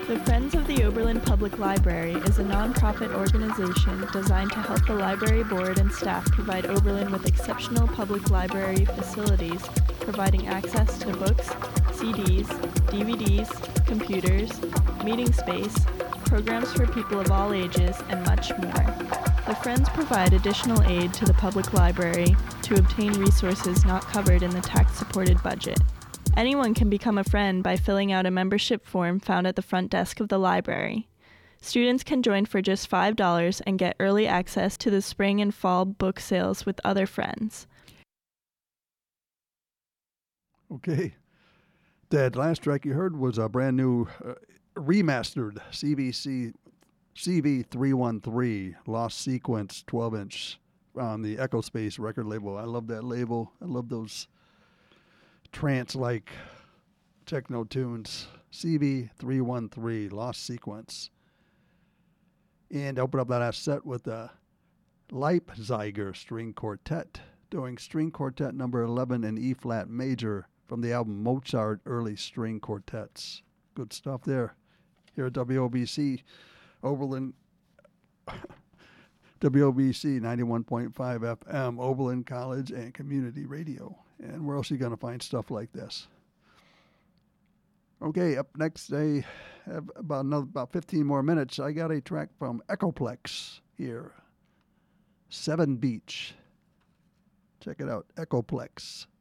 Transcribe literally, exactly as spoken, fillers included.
The Friends of the Oberlin Public Library is a nonprofit organization designed to help the library board and staff provide Oberlin with exceptional public library facilities, providing access to books, C Ds, D V Ds, computers, meeting space, programs for people of all ages, and much more. The Friends provide additional aid to the public library to obtain resources not covered in the tax-supported budget. Anyone can become a friend by filling out a membership form found at the front desk of the library. Students can join for just five dollars and get early access to the spring and fall book sales with other friends. Okay. That last track you heard was a brand new uh, remastered C V C C V three one three Lost Sequence twelve inch on the Echo Space record label. I love that label. I love those trance-like techno tunes. C V three one three Lost Sequence. And open up that last set with the Leipziger String Quartet doing String Quartet number eleven in E-flat major from the album Mozart Early String Quartets. Good stuff there. Here at W O B C, Oberlin, W O B C ninety-one point five F M, Oberlin College and Community Radio. And where else are you going to find stuff like this? Okay, up next, I have about another about fifteen more minutes. I got a track from Echoplex here. Seven Beach. Check it out, Echoplex.